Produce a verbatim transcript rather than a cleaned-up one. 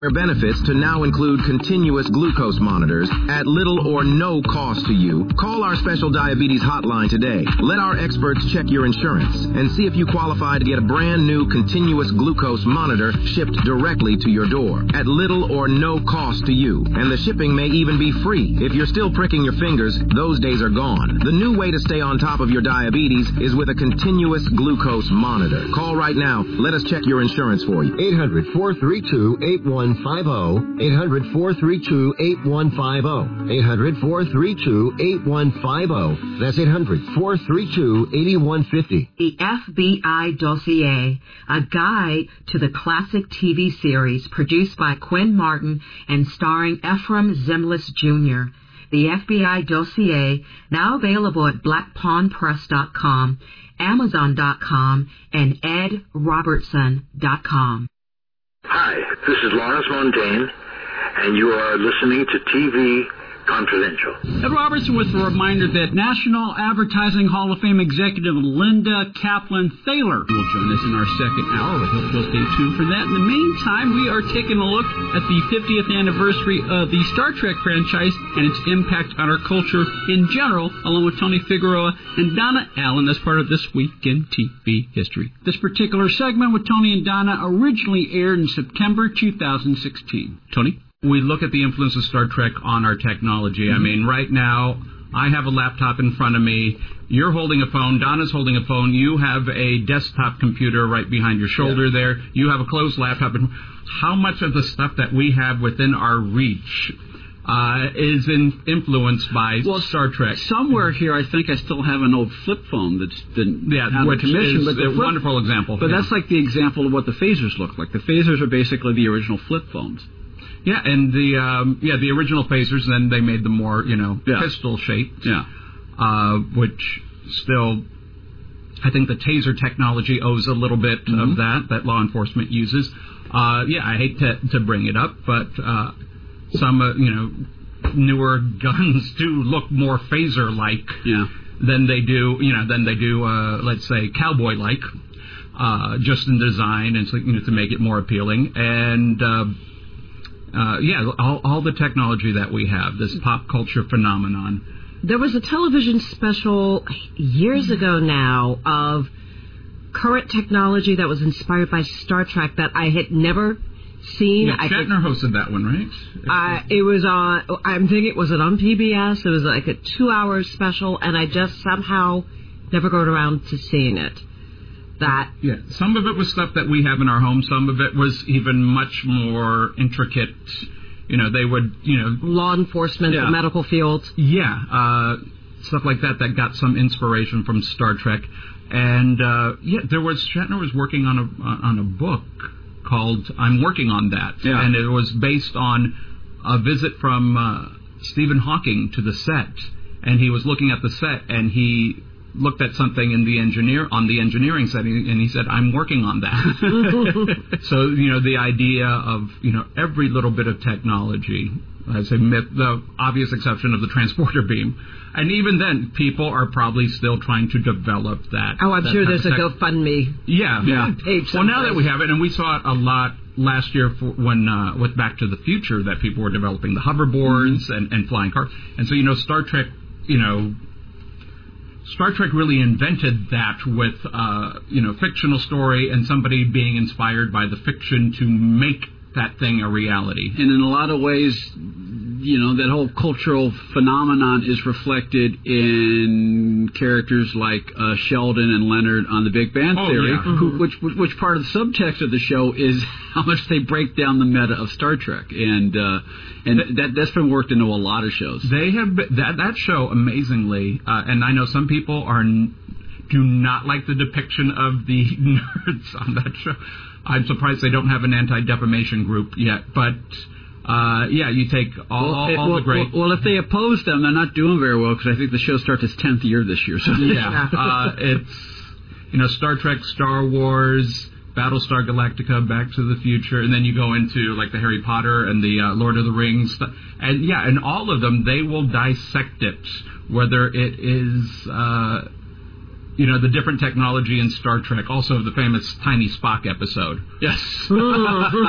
benefits to now include continuous glucose monitors at little or no cost to you. Call our special diabetes hotline today. Let our experts check your insurance and see if you qualify to get a brand new continuous glucose monitor shipped directly to your door at little or no cost to you. And the shipping may even be free. If you're still pricking your fingers, those days are gone. The new way to stay on top of your diabetes is with a continuous glucose monitor. Call right now. Let us check your insurance for you. eight hundred, four three two, eight one five zero. eight hundred, four three two, eight one five zero. eight hundred, four three two, eight one five zero. That's eight hundred, four three two, eight one five zero. The F B I Dossier, a guide to the classic T V series produced by Quinn Martin and starring Ephraim Zimbalist Junior The F B I Dossier, now available at black pawn press dot com, amazon dot com, and ed robertson dot com. Hi, this is Lawrence Montaigne, and you are listening to T V Confidential. Ed Robertson with a reminder that National Advertising Hall of Fame executive Linda Kaplan-Thaler will join us in our second hour. We hope you'll stay tuned for that. In the meantime, we are taking a look at the fiftieth anniversary of the Star Trek franchise and its impact on our culture in general, along with Tony Figueroa and Donna Allen as part of This Week in T V History. This particular segment with Tony and Donna originally aired in September two thousand sixteen. Tony? We look at the influence of Star Trek on our technology. Mm-hmm. I mean, right now, I have a laptop in front of me. You're holding a phone. Donna's holding a phone. You have a desktop computer right behind your shoulder yeah. there. You have a closed laptop. And how much of the stuff that we have within our reach uh, is in, influenced by well, Star Trek? Somewhere here, I think I still have an old flip phone that's been yeah, out of commission. Is but a flip, wonderful example. But yeah. that's like the example of what the phasers look like. The phasers are basically the original flip phones. Yeah, and the um, yeah the original phasers, then they made them more, you know, yeah. pistol shaped. Yeah. Uh, which still, I think the taser technology owes a little bit mm-hmm. of that that law enforcement uses. Uh, yeah, I hate to to bring it up, but uh, some uh, you know newer guns do look more phaser like yeah. than they do you know than they do uh, let's say cowboy like, uh, just in design and so, you know to make it more appealing and. Uh, Uh, yeah, all, all the technology that we have, this pop culture phenomenon. There was a television special years ago now of current technology that was inspired by Star Trek that I had never seen. Yeah, I Shatner think, hosted that one, right? Uh, it was on, I'm thinking, it was it on P B S? It was like a two-hour special, and I just somehow never got around to seeing it. That. Yeah, some of it was stuff that we have in our home. Some of it was even much more intricate. You know, they would, you know... Law enforcement, yeah. the medical field. Yeah, uh, stuff like that that got some inspiration from Star Trek. And, uh, yeah, there was... Shatner was working on a on a book called I'm Working on That. Yeah. And it was based on a visit from uh, Stephen Hawking to the set. And he was looking at the set, and he... looked at something in the engineer on the engineering setting, and he said, "I'm working on that." So, you know, the idea of you know every little bit of technology, I say, myth, the obvious exception of the transporter beam, and even then, people are probably still trying to develop that. Oh, I'm that sure there's a tech- GoFundMe. Yeah, yeah. Page well, now that we have it, and we saw it a lot last year for, when uh, with Back to the Future, that people were developing the hoverboards mm-hmm. and, and flying cars, and so you know, Star Trek, you know. Star Trek really invented that with, uh, you know, fictional story and somebody being inspired by the fiction to make that thing a reality. And in a lot of ways, you know, that whole cultural phenomenon is reflected in characters like uh, Sheldon and Leonard on The Big Bang oh, Theory, yeah. who, which, which part of the subtext of the show is how much they break down the meta of Star Trek. And uh, and that, that's been worked into a lot of shows. They have been, that, that show, amazingly, uh, and I know some people are do not like the depiction of the nerds on that show. I'm surprised they don't have an anti-defamation group yet, but uh, yeah, you take all, well, all, it, all well, the great. Well, well, if they oppose them, they're not doing very well because I think the show starts its tenth year this year. So yeah, uh, it's you know Star Trek, Star Wars, Battlestar Galactica, Back to the Future, and then you go into like the Harry Potter and the uh, Lord of the Rings, and yeah, and all of them they will dissect it, whether it is. Uh, You know, the different technology in Star Trek. Also, the famous Tiny Spock episode. Yes.